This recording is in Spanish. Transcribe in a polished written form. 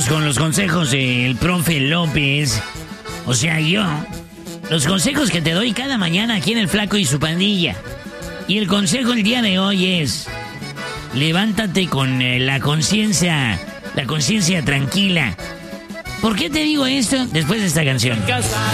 Vamos con los consejos del profe López. O sea, yo. Los consejos que te doy cada mañana aquí en El Flaco y su Pandilla. Y el consejo el día de hoy es: levántate con la conciencia tranquila. ¿Por qué te digo esto? Después de esta canción.